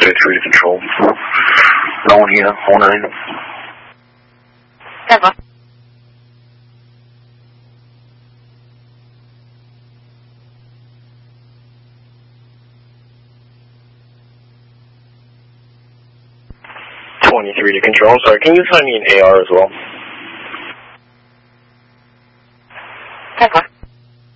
23 to control. No one here, 19. Denver. To control. Sorry, can you find me an AR as well?